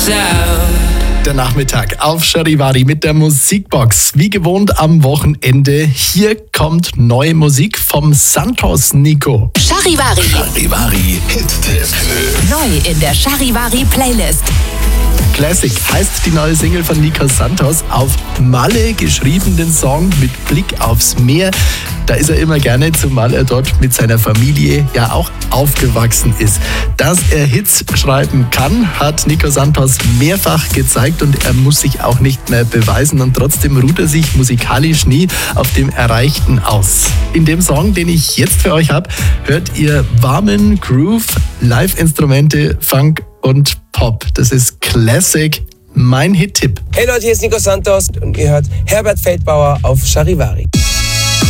Der Nachmittag auf Charivari mit der Musikbox. Wie gewohnt am Wochenende. Hier kommt neue Musik vom Santos Nico. Charivari. Charivari Hit-Tipp. Neu in der Charivari Playlist. Classic heißt die neue Single von Nico Santos. Auf Malle geschrieben, den Song mit Blick aufs Meer. Da ist er immer gerne, zumal er dort mit seiner Familie ja auch aufgewachsen ist. Dass er Hits schreiben kann, hat Nico Santos mehrfach gezeigt und er muss sich auch nicht mehr beweisen und trotzdem ruht er sich musikalisch nie auf dem Erreichten aus. In dem Song, den ich jetzt für euch habe, hört ihr warmen Groove, Live-Instrumente, Funk und Pop. Das ist Classic, mein Hit-Tipp. Hey Leute, hier ist Nico Santos und ihr hört Herbert Feldbauer auf Charivari.